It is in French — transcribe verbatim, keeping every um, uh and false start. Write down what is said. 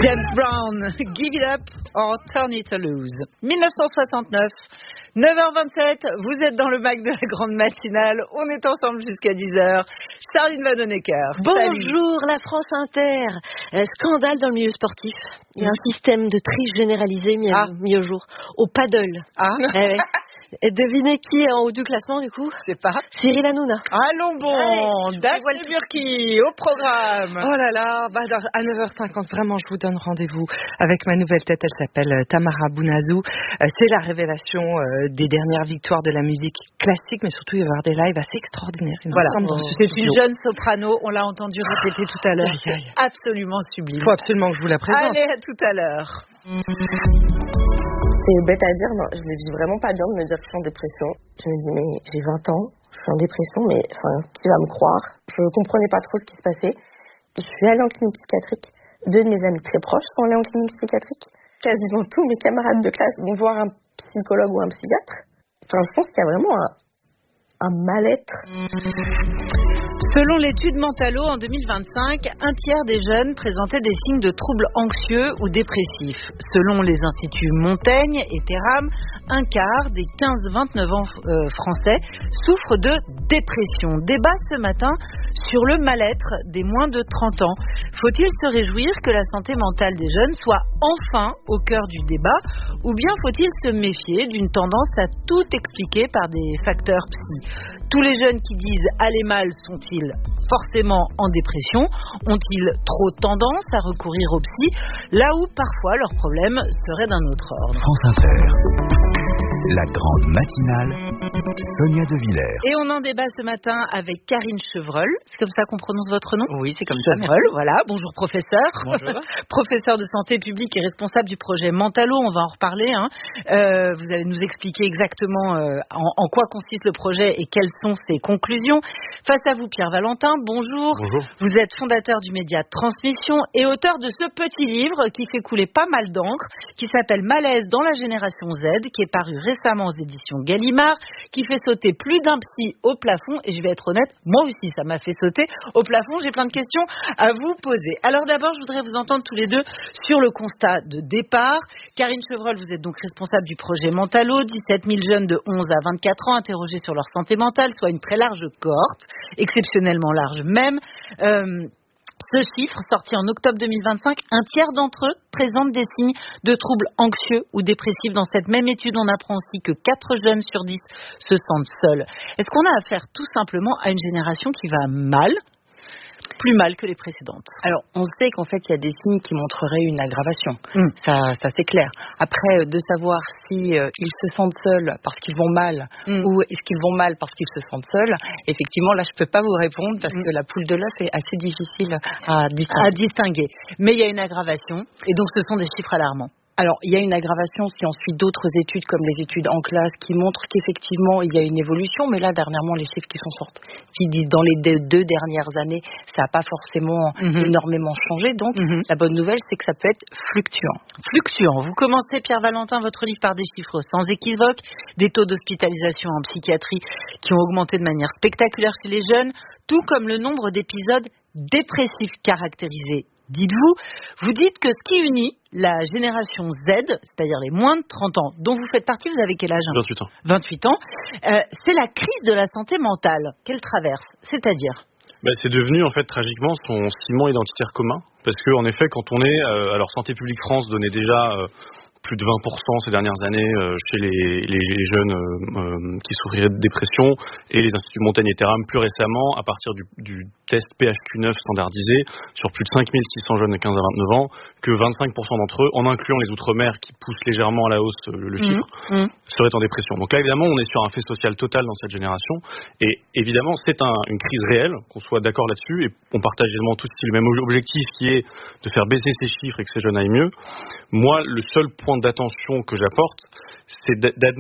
James Brown, Give It Up or Turn It Loose. dix-neuf cent soixante-neuf, neuf heures vingt-sept, vous êtes dans le Mac de la grande matinale, on est ensemble jusqu'à dix heures. Charline Vanhoenacker. Bonjour la France Inter. Euh, scandale dans le milieu sportif. Il y a un système de triche généralisé mis, à, ah. mis au jour. Au paddle. Ah eh ouais. Et devinez qui est en haut du classement du coup? C'est pas Cyril Hanouna. Allons bon, Daphné Burki au programme. Oh là là, bah alors, à neuf heures cinquante, vraiment, je vous donne rendez-vous avec ma nouvelle tête. Elle s'appelle Tamara Bounazou. Euh, c'est la révélation euh, des dernières victoires de la musique classique, mais surtout il va y avoir des lives assez extraordinaires. Voilà, oh. C'est une jeune soprano, on l'a entendu répéter tout à l'heure. C'est absolument sublime. Il faut absolument que je vous la présente. Allez, à tout à l'heure. C'est bête à dire, non, je le vis vraiment pas bien de me dire que je suis en dépression. Je me dis, mais j'ai vingt ans, je suis en dépression, mais enfin, qui va me croire? Je comprenais pas trop ce qui se passait. Je suis allée en clinique psychiatrique. Deux de mes amis très proches sont allés en clinique psychiatrique. Quasiment tous mes camarades de classe vont voir un psychologue ou un psychiatre. Enfin, je pense qu'il y a vraiment un, un mal-être. Selon l'étude Mentalo en deux mille vingt-cinq, un tiers des jeunes présentaient des signes de troubles anxieux ou dépressifs. Selon les instituts Montaigne et Terram, un quart des quinze à vingt-neuf ans euh, français souffrent de dépression. Débat ce matin sur le mal-être des moins de trente ans. Faut-il se réjouir que la santé mentale des jeunes soit enfin au cœur du débat, ou bien faut-il se méfier d'une tendance à tout expliquer par des facteurs psy? Tous les jeunes qui disent aller mal sont-ils forcément en dépression? Ont-ils trop tendance à recourir au psy, là où parfois leurs problèmes seraient d'un autre ordre? France Inter. La grande matinale, Sonia De Villers. Et on en débat ce matin avec Karine Chevreul. C'est comme ça qu'on prononce votre nom? Oui, c'est comme Chevreul, ça. Voilà. Bonjour professeur. Bonjour. Professeur de santé publique et responsable du projet Mentalo. On va en reparler. Hein. Euh, vous allez nous expliquer exactement euh, en, en quoi consiste le projet et quelles sont ses conclusions. Face à vous, Pierre Valentin. Bonjour. Bonjour. Vous êtes fondateur du média Transmission et auteur de ce petit livre qui fait couler pas mal d'encre, qui s'appelle Malaise dans la génération Z, qui est paru récemment aux éditions Gallimard, qui fait sauter plus d'un psy au plafond. Et je vais être honnête, moi aussi ça m'a fait sauter au plafond. J'ai plein de questions à vous poser. Alors d'abord, je voudrais vous entendre tous les deux sur le constat de départ. Karine Chevreul, vous êtes donc responsable du projet Mentalo, dix-sept mille jeunes de onze à vingt-quatre ans interrogés sur leur santé mentale, soit une très large cohorte, exceptionnellement large même. Euh, Ce chiffre, sorti en octobre deux mille vingt-cinq, un tiers d'entre eux présentent des signes de troubles anxieux ou dépressifs. Dans cette même étude, on apprend aussi que quatre jeunes sur dix se sentent seuls. Est-ce qu'on a affaire tout simplement à une génération qui va mal ? Plus mal que les précédentes. Alors, on sait qu'en fait, il y a des signes qui montreraient une aggravation. Mmh. Ça, ça c'est clair. Après, de savoir si euh, ils se sentent seuls parce qu'ils vont mal mmh. ou est-ce qu'ils vont mal parce qu'ils se sentent seuls, effectivement, là, je peux pas vous répondre parce mmh. que la poule de l'œuf est assez difficile à distinguer. à distinguer. Mais il y a une aggravation et donc ce sont des chiffres alarmants. Alors, il y a une aggravation si on suit d'autres études comme les études en classe qui montrent qu'effectivement, il y a une évolution. Mais là, dernièrement, les chiffres qui sont sortis qui disent dans les deux dernières années, ça n'a pas forcément mmh. énormément changé. Donc, mmh. la bonne nouvelle, c'est que ça peut être fluctuant. Fluctuant. Vous commencez, Pierre Valentin, votre livre par des chiffres sans équivoque, des taux d'hospitalisation en psychiatrie qui ont augmenté de manière spectaculaire chez les jeunes, tout comme le nombre d'épisodes dépressifs caractérisés. Dites-vous, vous dites que ce qui unit la génération Z, c'est-à-dire les moins de trente ans, dont vous faites partie, vous avez quel âge? vingt-huit ans. vingt-huit ans. Euh, c'est la crise de la santé mentale qu'elle traverse, c'est-à-dire bah, c'est devenu en fait tragiquement son ciment identitaire commun, parce que en effet, quand on est, euh, alors Santé publique France donnait déjà euh, plus de vingt pour cent ces dernières années euh, chez les, les, les jeunes euh, euh, qui souffriraient de dépression, et les instituts Montaigne et Terram plus récemment, à partir du, du test P H Q neuf standardisé, sur plus de cinq mille six cents jeunes de quinze à vingt-neuf ans, que vingt-cinq pour cent d'entre eux, en incluant les Outre-mer qui poussent légèrement à la hausse le, le chiffre, mmh, mmh. seraient en dépression. Donc là, évidemment, on est sur un fait social total dans cette génération, et évidemment, c'est un, une crise réelle, qu'on soit d'accord là-dessus, et on partage évidemment tous le même objectif qui est de faire baisser ces chiffres et que ces jeunes aillent mieux. Moi, le seul point d'attention que j'apporte, c'est d'admettre